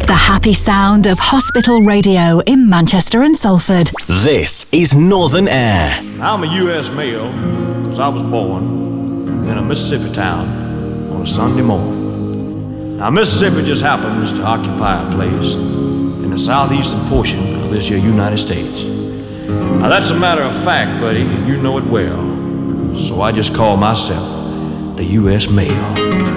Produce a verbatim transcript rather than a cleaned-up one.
The happy sound of hospital radio in Manchester and Salford. This is Northern Air. I'm a U S male because I was born in a Mississippi town on a Sunday morning. Now, Mississippi just happens to occupy a place in the southeastern portion of this here United States. Now, that's a matter of fact, buddy, and you know it well. So I just call myself the U S male.